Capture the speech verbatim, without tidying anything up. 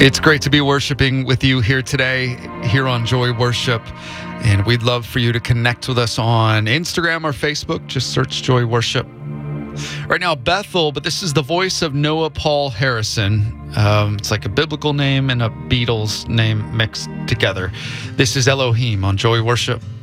It's great to be worshiping with you here today, here on Joy Worship. And we'd love for you to connect with us on Instagram or Facebook. Just search Joy Worship. Right now, Bethel, but this is the voice of Noah Paul Harrison. Um, it's like a biblical name and a Beatles name mixed together. This is Elohim on Joy Worship.